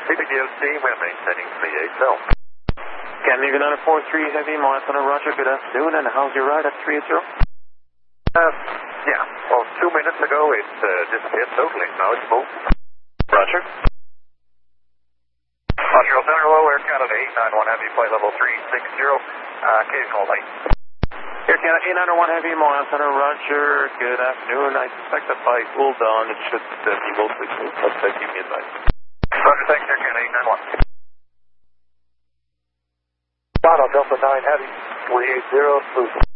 PPDOC, we're maintaining 38 Bell. Canada United 43 Heavy, Montana, Roger, good afternoon, and how's your ride at 380? Yeah, well, 2 minutes ago it disappeared totally, now it's moved. Roger. Montreal Center, hello, Air Canada 891 Heavy, flight level 360, occasional light. Air Canada 891 Heavy, Montana, Roger, good afternoon. I suspect that by cool down it should be mostly smooth, but keep me advised. Roger, thanks, Air Canada 891. Toronto, Delta 9 Heavy, 380, smooth.